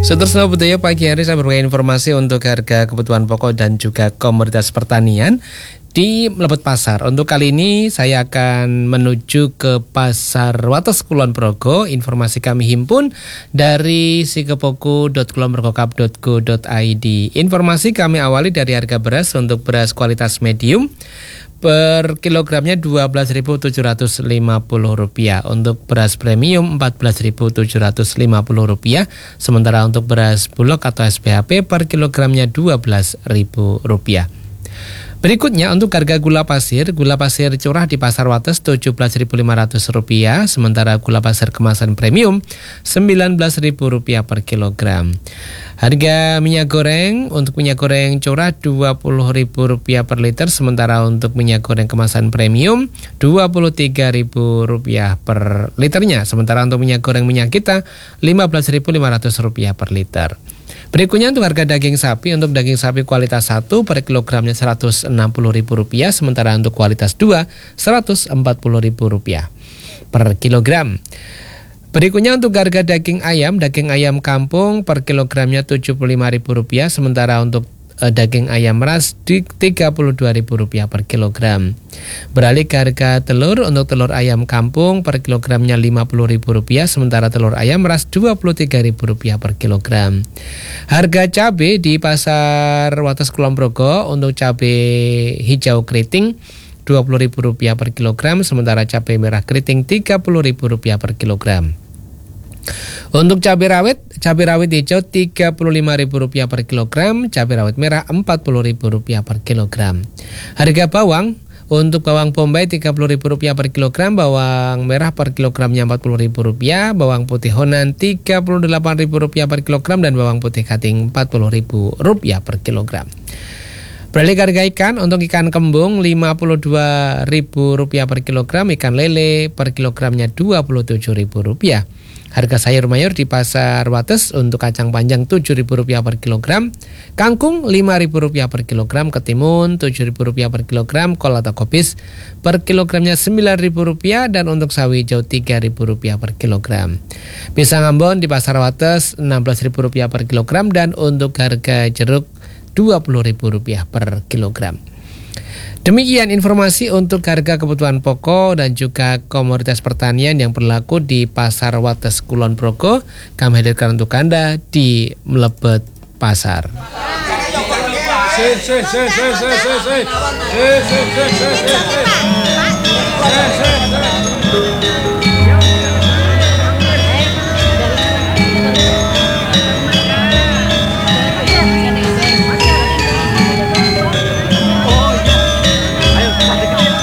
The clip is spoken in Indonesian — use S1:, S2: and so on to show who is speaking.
S1: Seterusnya budaya pagi hari saya berbagi informasi untuk harga kebutuhan pokok dan juga komoditas pertanian di Mlebet Pasar. Untuk kali ini saya akan menuju ke Pasar Wates Kulon Progo. Informasi kami himpun dari sikepoku.kulonprogokap.go.id. Informasi kami awali dari harga beras. Untuk beras kualitas medium per kilogramnya Rp12.750. Untuk beras premium Rp14.750. Sementara untuk beras bulog atau SPHP per kilogramnya Rp12.000. Berikutnya untuk harga gula pasir curah di Pasar Wates Rp17.500, sementara gula pasir kemasan premium Rp19.000 per kilogram. Harga minyak goreng, untuk minyak goreng curah Rp20.000 per liter, sementara untuk minyak goreng kemasan premium Rp23.000 per liternya, sementara untuk minyak goreng minyak kita Rp15.500 per liter. Berikutnya untuk harga daging sapi, untuk daging sapi kualitas 1 per kilogramnya Rp160.000, sementara untuk kualitas 2 Rp140.000 per kilogram. Berikutnya untuk harga daging ayam kampung per kilogramnya Rp75.000, sementara untuk daging ayam ras di Rp32.000 per kilogram. Beralih ke harga telur, untuk telur ayam kampung per kilogramnya Rp50.000, sementara telur ayam ras Rp23.000 per kilogram. Harga cabai di Pasar Wates Kulon Progo, untuk cabai hijau keriting Rp20.000 per kilogram, sementara cabai merah keriting Rp30.000 per kilogram. Untuk cabai rawit hijau Rp35.000 per kilogram, cabai rawit merah Rp40.000 per kilogram. Harga bawang, untuk bawang bombay Rp30.000 per kilogram, bawang merah per kilogramnya Rp40.000, bawang putih Honan Rp38.000 per kilogram, dan bawang putih Kating Rp40.000 per kilogram. Beralih ke harga ikan, untuk ikan kembung Rp52.000 per kilogram, ikan lele per kilogramnya Rp27.000. Harga sayur mayur di Pasar Wates, untuk kacang panjang Rp7.000 per kilogram, kangkung Rp5.000 per kilogram, ketimun Rp7.000 per kilogram, kol atau kopis per kilogramnya Rp9.000, dan untuk sawi hijau Rp3.000 per kilogram. Pisang ambon di Pasar Wates Rp16.000 per kilogram, dan untuk harga jeruk Rp20.000 per kilogram. Demikian informasi untuk harga kebutuhan pokok dan juga komoditas pertanian yang berlaku di Pasar Wates Kulon Progo. Kami hadirkan untuk Anda di Mlebet Pasar.